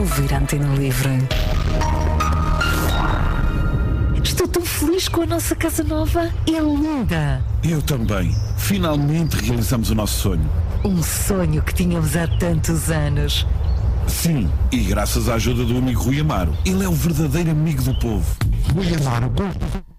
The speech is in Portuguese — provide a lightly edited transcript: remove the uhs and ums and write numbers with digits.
Ouvir a Antena Livre. Estou tão feliz com a nossa casa nova. É linda. Eu também. Finalmente realizamos o nosso sonho. Um sonho que tínhamos há tantos anos. Sim, e graças à ajuda do amigo Rui Amaro. Ele é o verdadeiro amigo do povo. Rui Amaro gosta